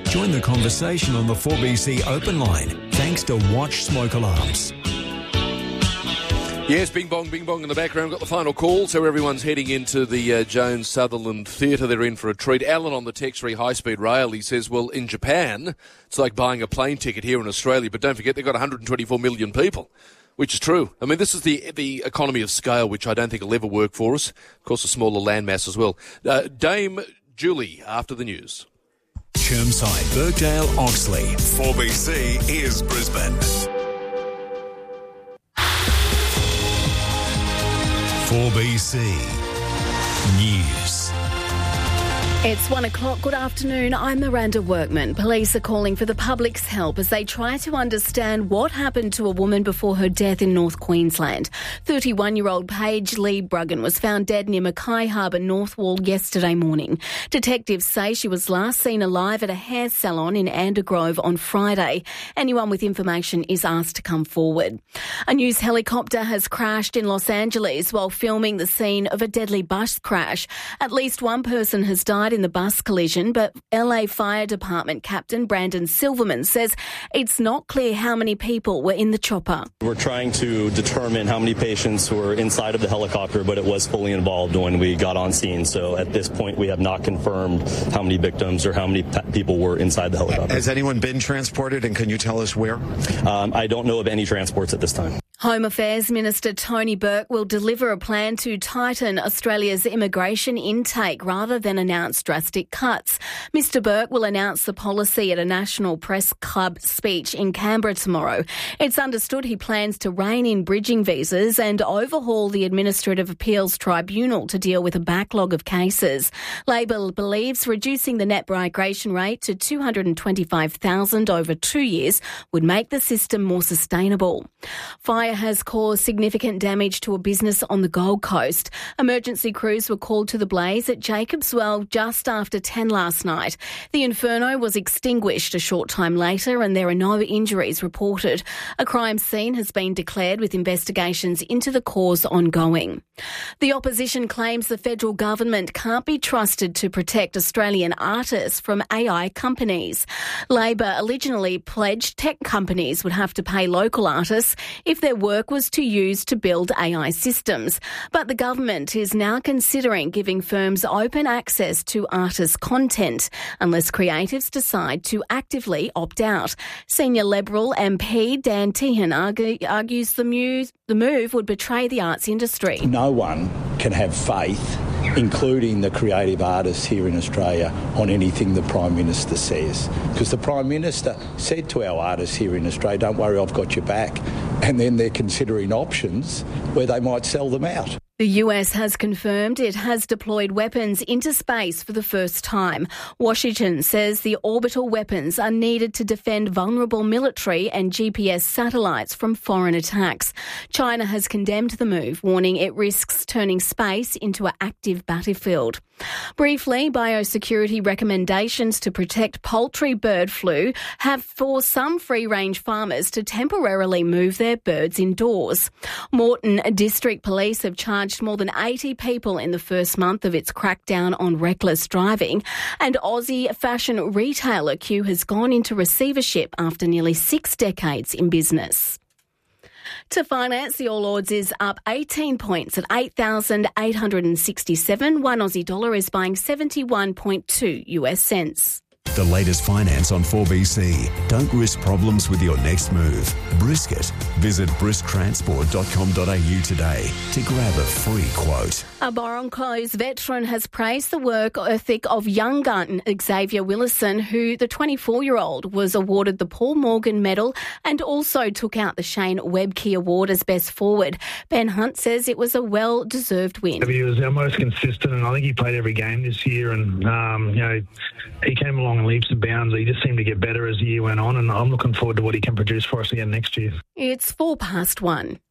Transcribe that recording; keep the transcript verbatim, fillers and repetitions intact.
Join the conversation on the four B C Open Line, thanks to Watch Smoke Alarms. Yes, bing bong, bing bong in the background. Got the final call, so everyone's heading into the uh, Jones Sutherland Theatre. They're in for a treat. Alan on the Texrey High Speed Rail, he says, well, in Japan, it's like buying a plane ticket here in Australia, but don't forget they've got one hundred twenty-four million people, which is true. I mean, this is the the economy of scale, which I don't think will ever work for us. Of course, a smaller landmass as well. Uh, Dame Julie, after the news. Chermside, Birkdale, Oxley. four B C is Brisbane. four B C News. It's one o'clock. Good afternoon. I'm Miranda Workman. Police are calling for the public's help as they try to understand what happened to a woman before her death in North Queensland. thirty-one-year-old Paige Lee Bruggen was found dead near Mackay Harbour North Wall yesterday morning. Detectives say she was last seen alive at a hair salon in Andergrove on Friday. Anyone with information is asked to come forward. A news helicopter has crashed in Los Angeles while filming the scene of a deadly bus crash. At least one person has died in the bus collision, but L A Fire Department Captain Brandon Silverman says it's not clear how many people were in the chopper. We're trying to determine how many patients were inside of the helicopter, but it was fully involved when we got on scene. So at this point, we have not confirmed how many victims or how many pa- people were inside the helicopter. Has anyone been transported, and can you tell us where? Um, I don't know of any transports at this time. Home Affairs Minister Tony Burke will deliver a plan to tighten Australia's immigration intake rather than announce drastic cuts. Mister Burke will announce the policy at a National Press Club speech in Canberra tomorrow. It's understood he plans to rein in bridging visas and overhaul the Administrative Appeals Tribunal to deal with a backlog of cases. Labor believes reducing the net migration rate to two hundred twenty-five thousand over two years would make the system more sustainable. Fire has caused significant damage to a business on the Gold Coast. Emergency crews were called to the blaze at Jacobswell just after ten last night. The inferno was extinguished a short time later and there are no injuries reported. A crime scene has been declared with investigations into the cause ongoing. The opposition claims the federal government can't be trusted to protect Australian artists from A I companies. Labor originally pledged tech companies would have to pay local artists if their work was to use to build A I systems. But the government is now considering giving firms open access to artists' content unless creatives decide to actively opt out. Senior Liberal M P Dan Tehan argue, argues the move, the move would betray the arts industry. No one can have faith, including the creative artists here in Australia, on anything the Prime Minister says. Because the Prime Minister said to our artists here in Australia, don't worry, I've got your back. And then they're considering options where they might sell them out. The U S has confirmed it has deployed weapons into space for the first time. Washington says the orbital weapons are needed to defend vulnerable military and G P S satellites from foreign attacks. China has condemned the move, warning it risks turning space into an active battlefield. Briefly, biosecurity recommendations to protect poultry bird flu have forced some free-range farmers to temporarily move their birds indoors. Moreton District Police have charged more than eighty people in the first month of its crackdown on reckless driving, and Aussie fashion retailer Q has gone into receivership after nearly six decades in business. To finance, the All Ords is up eighteen points at eight thousand eight hundred sixty-seven. One Aussie dollar is buying seventy-one point two U S cents. The latest finance on four B C. Don't risk problems with your next move. Brisket. Visit brisk transport dot com dot a u today to grab a free quote. A Broncos veteran has praised the work ethic of young gun Xavier Willison, who, the twenty-four-year-old, was awarded the Paul Morgan Medal and also took out the Shane Webke Award as best forward. Ben Hunt says it was a well-deserved win. He was our most consistent, and I think he played every game this year, and um, you know, he came along in leaps and bounds. He just seemed to get better as the year went on, and I'm looking forward to what he can produce for us again next year. It's four past one.